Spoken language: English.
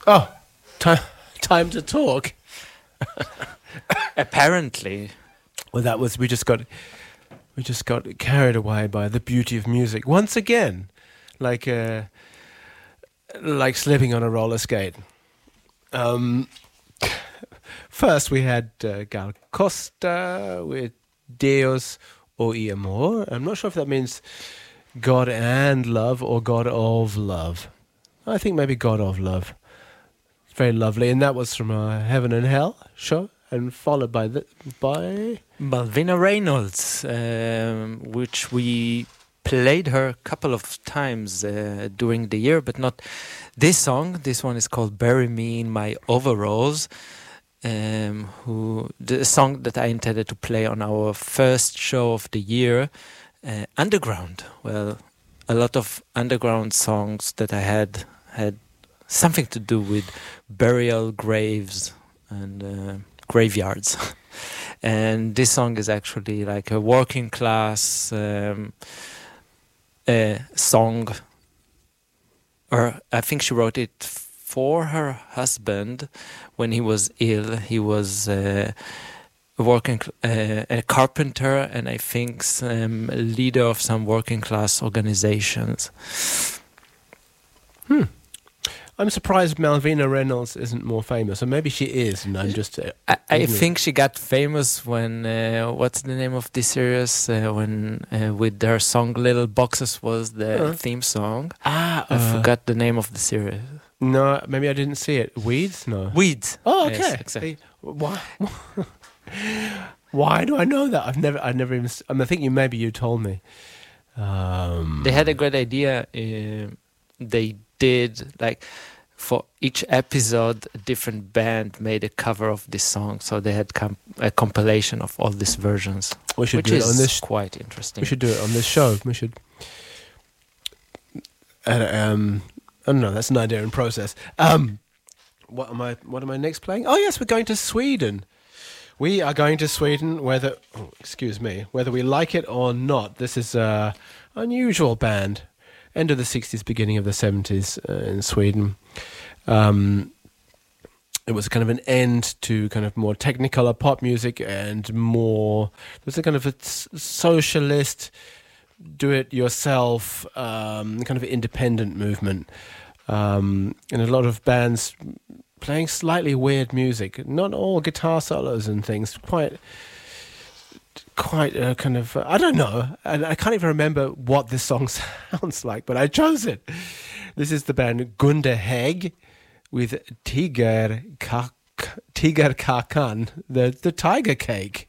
Oh, time to talk. Apparently. Well, that was we just got carried away by the beauty of music once again, like slipping on a roller skate. First, we had Gal Costa with Deus o Amor. I'm not sure if that means God and love or God of love. I think maybe God of love. It's very lovely, and that was from Heaven and Hell show, and followed by Malvina Reynolds, which we played her a couple of times during the year, but not this song. This one is called Bury Me in My Overalls, the song that I intended to play on our first show of the year, Underground. Well, a lot of underground songs that I had something to do with burial graves and graveyards. And this song is actually like a working class song, or I think she wrote it for her husband when he was ill. He was a carpenter, and I think some leader of some working class organizations. I'm surprised Malvina Reynolds isn't more famous, or maybe she is, and I'm just. I think she got famous when what's the name of this series? When with her song "Little Boxes" was the theme song. I forgot the name of the series. No, maybe I didn't see it. Weeds? No. Weeds. Oh, okay. Yes, exactly. Why? Why do I know that? I've never even. I think maybe you told me. They had a great idea. They did like for each episode, a different band made a cover of this song. So they had a compilation of all these versions. We should do it on this. Quite interesting. We should do it on this show. We should. I don't know. That's an idea in process. What am I next playing? Oh yes, we're going to Sweden. We are going to Sweden, whether we like it or not. This is an unusual band. End of the 60s, beginning of the 70s in Sweden. It was kind of an end to kind of more technicolor pop music and more. It was a kind of a socialist, do-it-yourself kind of independent movement, and a lot of bands playing slightly weird music. Not all guitar solos and things. Quite kind of, I don't know, and I can't even remember what this song sounds like, but I chose it. This is the band Gunde Hägg with Tiger Kakan, the tiger cake.